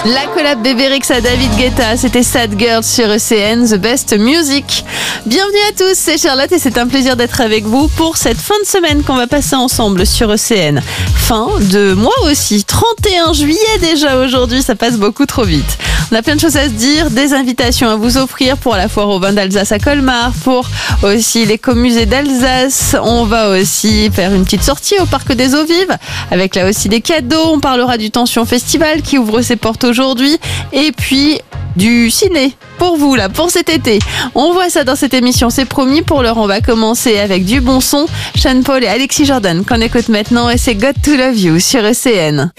La collab Bébérix à David Guetta, c'était Sad Girl sur ECN, The Best Music. Bienvenue à tous, c'est Charlotte et c'est un plaisir d'être avec vous pour cette fin de semaine qu'on va passer ensemble sur ECN. Fin de mois aussi, 31 juillet déjà aujourd'hui, ça passe beaucoup trop vite. On a plein de choses à se dire, des invitations à vous offrir pour la foire au vin d'Alsace à Colmar, pour aussi l'écomusée d'Alsace. On va aussi faire une petite sortie au parc des Eaux Vives avec là aussi des cadeaux. On parlera du Tension Festival qui ouvre ses portes aujourd'hui et puis du ciné pour vous là, pour cet été. On voit ça dans cette émission, c'est promis. Pour l'heure, on va commencer avec du bon son. Sean Paul et Alexis Jordan qu'on écoute maintenant et c'est Got to Love You sur ECN.